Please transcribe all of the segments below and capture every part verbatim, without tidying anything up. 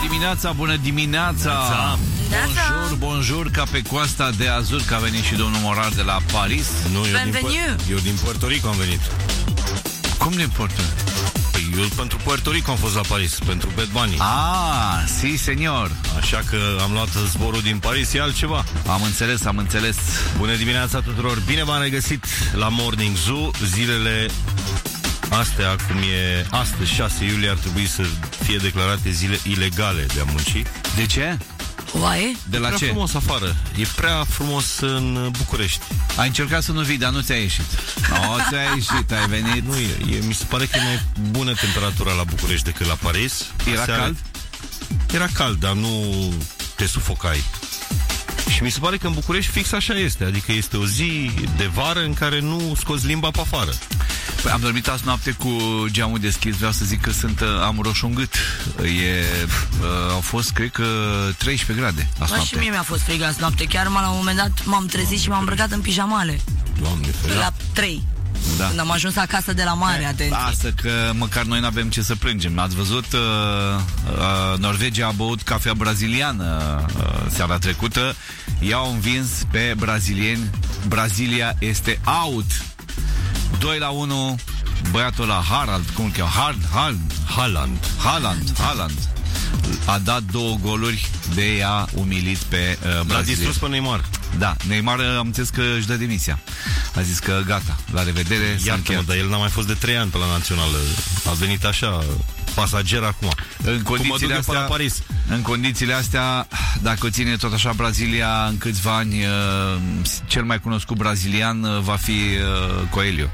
dimineața, bună dimineața! Bonjour, bonjour, ca pe coasta de Azur, că a venit și domnul Morar de la Paris. Nu, eu din, Pu- eu din Puerto Rico am venit. Cum din Puerto Rico? Păi eu pentru Puerto Rico am fost la Paris, pentru Bad Bunny. Ah, si, senior. Așa că am luat zborul din Paris, e altceva. Am înțeles, am înțeles. Bună dimineața tuturor, bine v-am regăsit la Morning Zoo. Zilele astea, cum e astăzi, șase iulie, ar trebui să fie declarate zile ilegale de a munci. De ce? Oaie? De la e prea ce? frumos afară. E prea frumos în București. Ai încercat să nu vii, dar nu ți-a ieșit. Nu ți-a ieșit, ai venit. Nu, e, e, mi se pare că e mai bună temperatura la București decât la Paris. Era Seara, cald? Era cald, dar nu te sufocai. Și mi se pare că în București fix așa este. Adică este o zi de vară în care nu scoți limba pe afară. Păi am dormit azi noapte cu geamul deschis. Vreau să zic că sunt, am roșu în gât. E, uh, au fost, cred că, treisprezece grade azi noapte. Și mie mi-a fost frig azi noapte. Chiar la un moment dat m-am trezit și m-am îmbrăcat în pijamale. Doamne ferește. La trei. Da. Când am ajuns acasă de la mare, atenție. Lasă că măcar noi n-avem ce să plângem. Ați văzut, uh, uh, Norvegia a băut cafea braziliană uh, seara trecută. I-au învins pe brazilieni. Brazilia este out. doi la unu. Băiatul ăla Harald, cum îl cheamă? Hard, Hard, Haaland. Haaland, Haaland a dat două goluri, de ea umilit pe uh, Brazilia. L-a distrus pe Neymar. Da, Neymar am înțeles că își dă demisia. A zis că gata, la revedere. Iartă-mă, dar el n-a mai fost de trei ani pe la națională. A venit așa, pasager acum. În condițiile astea, la Paris. În condițiile astea, dacă ține tot așa Brazilia, în câțiva ani, cel mai cunoscut brazilian va fi Coelho.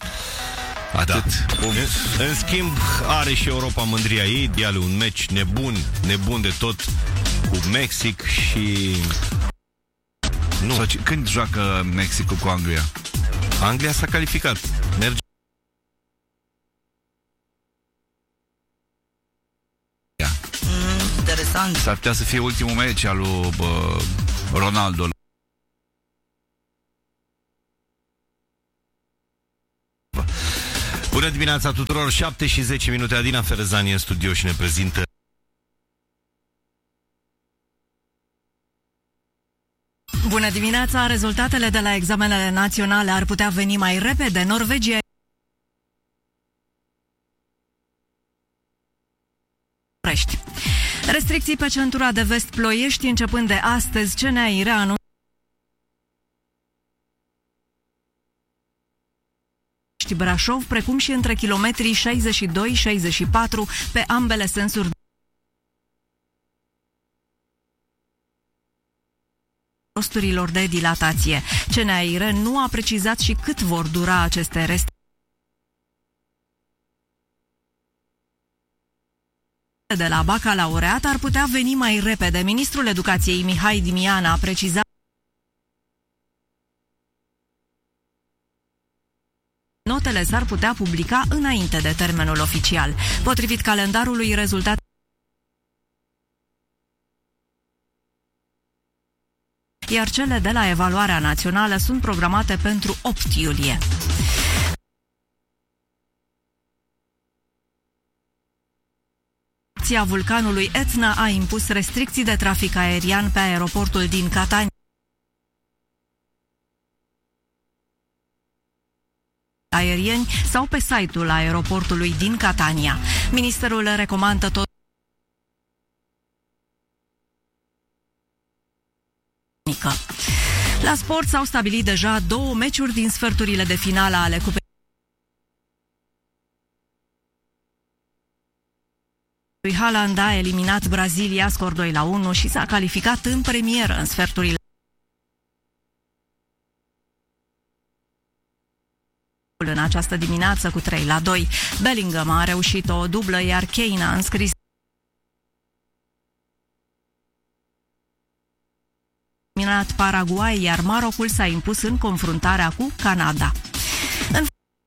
Atât. Da. În schimb, are și Europa mândria ei. Diale un meci nebun, nebun de tot cu Mexic și... Nu. Sau, când joacă Mexicul cu Anglia? Anglia s-a calificat. Merge. Mm, interesant. S-ar putea să fie ultimul meci al lui bă, Ronaldo. Bună dimineața tuturor, șapte și zece minute. Adina Ferezani în studio și ne prezintă Bună dimineața! Rezultatele de la examenele naționale ar putea veni mai repede. Norvegia Restricții pe centura de vest Ploiești începând de astăzi. C N A I reanunță Brașov, precum și între kilometrii șaizeci și doi șaizeci și patru pe ambele sensuri posturilor de dilatație. C N A I R nu a precizat și cât vor dura aceste restricții de la bacalaureat ar putea veni mai repede. Ministrul Educației Mihai Dimian a precizat notele s-ar putea publica înainte de termenul oficial. Potrivit calendarului, rezultat iar cele de la evaluarea națională sunt programate pentru opt iulie. Erupția vulcanului Etna a impus restricții de trafic aerian pe aeroportul din Catania. Aerieni sau pe site-ul aeroportului din Catania. Ministerul recomandă tot La sport s-au stabilit deja două meciuri din sferturile de finală ale Cupei Haaland a eliminat Brazilia scor doi la unu și s-a calificat în premieră în sferturile în această dimineață cu trei la doi. Bellingham a reușit o dublă, iar Kane a înscris eliminat Paraguay, iar Marocul s-a impus în confruntarea cu Canada. În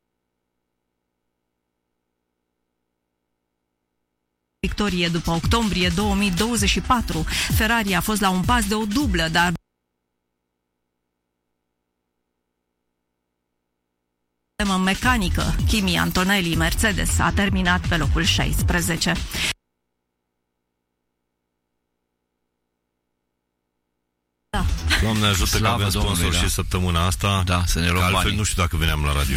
victorie după octombrie două mii douăzeci și patru, Ferrari a fost la un pas de o dublă, dar în mecanică, Kimi Antonelli Mercedes a terminat pe locul șaisprezece. Doamne ajută că Slavă avem sponsor Domnului, și da. săptămâna asta. Da, să ne luăm altfel banii. nu știu dacă veneam la radio.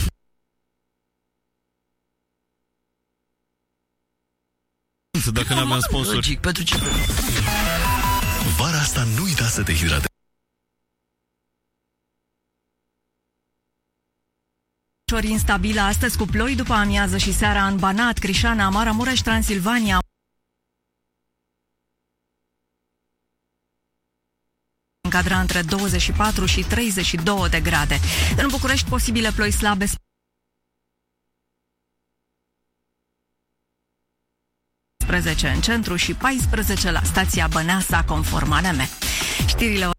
Dacă nu aveam sponsor. Logic, pentru ce? Vara asta nu uita să te hidratezi. Instabilă astăzi cu ploi după amiază și seara în Banat, Crișana, Maramureș, Transilvania. Încadra între douăzeci și patru și treizeci și două de grade. În București, posibile ploi slabe paisprezece în centru și paisprezece la stația Băneasa, conform A N M. Știrile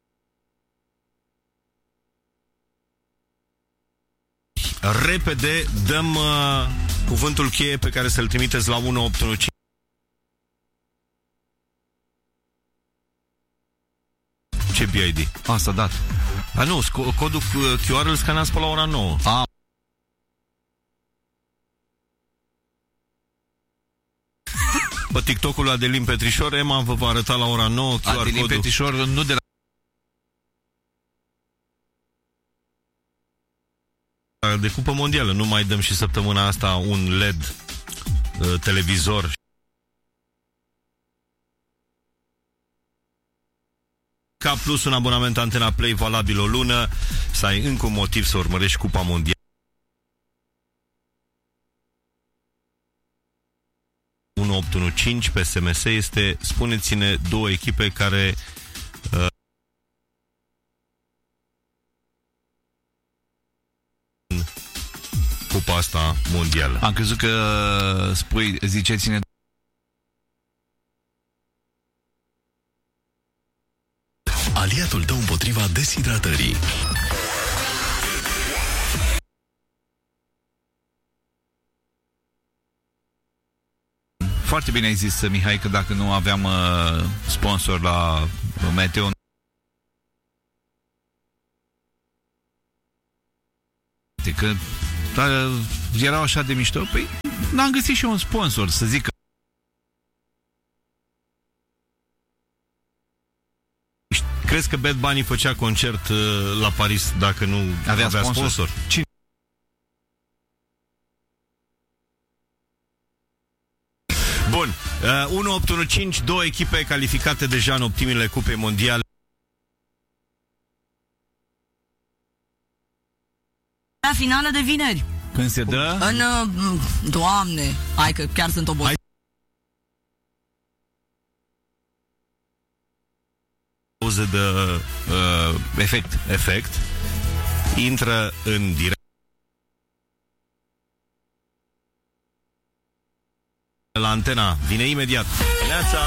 repede dăm uh, cuvântul cheie pe care să-l trimiteți la unu opt unu cinci. Ce B I D? Asta dat. A, nu, sco- codul Q R îl scaneați pe la ora nouă. A. Pe TikTok-ul lui Adelin Petrișor, Emma vă va arăta la ora nouă Q R Adelin codul. Petrișor, nu de la... De Cupă Mondială. Nu mai dăm și săptămâna asta un L E D uh, televizor. Ca plus un abonament Antena Play valabil o lună, să ai încă un motiv să urmărești Cupa Mondială. unu opt unu cinci pe S M S este, spuneți-ne două echipe care uh, Cupa asta mondială. Am crezut că spui, ziceți-ne Aliatul tău împotriva deshidratării. foarte bine ai zis, Mihai, că dacă nu aveam uh, sponsor la Meteo, că uh, erau așa de mișto, păi n-am găsit și un sponsor, să zic că crezi că Bad Bunny făcea concert uh, la Paris dacă nu avea, avea sponsor? sponsor? Cine? Bun, uh, unu opt unu cinci, două echipe calificate deja în optimile Cupei Mondiale. La finală de vineri. Când se dă? În... Uh, Doamne, hai că chiar sunt obosit. Pauze de uh, efect, efect, intră în direct la antena, vine imediat. Neața!